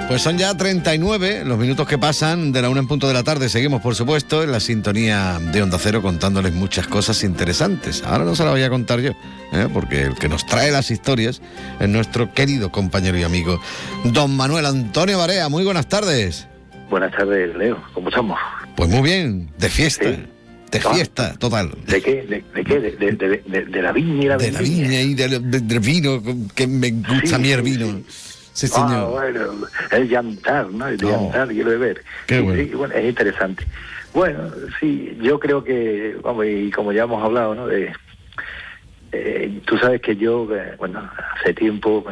Pues son ya 39 los minutos que pasan de la 1 en punto de la tarde. Seguimos, por supuesto, en la sintonía de Onda Cero contándoles muchas cosas interesantes. Ahora no se las voy a contar yo, porque el que nos trae las historias es nuestro querido compañero y amigo don Manuel Antonio Barea. Muy buenas tardes. Buenas tardes, Leo. ¿Cómo estamos? Pues muy bien, de fiesta. Sí. De fiesta, total. ¿De qué? ¿De qué? De la viña y la de la viña y del vino, que me gusta Sí, a mí el sí, vino. sí. Sí, señor. Bueno, el llantar, ¿no? El llantar y el beber. Qué bueno. Sí, bueno, es interesante. Bueno, sí, yo creo que, vamos, y como ya hemos hablado, ¿no? Tú sabes que yo, bueno, hace tiempo